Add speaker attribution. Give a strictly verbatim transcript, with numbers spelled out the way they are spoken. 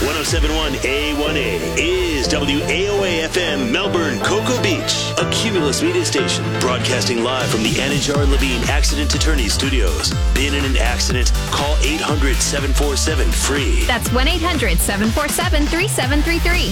Speaker 1: oh seven point one A one A is W A O A F M Melbourne, Cocoa Beach, a Cumulus media station broadcasting live from the Anajar Levine Accident Attorney Studios. Been in an accident? Call eight hundred, seven four seven, F R E E.
Speaker 2: That's one eight hundred, seven four seven, three seven three three.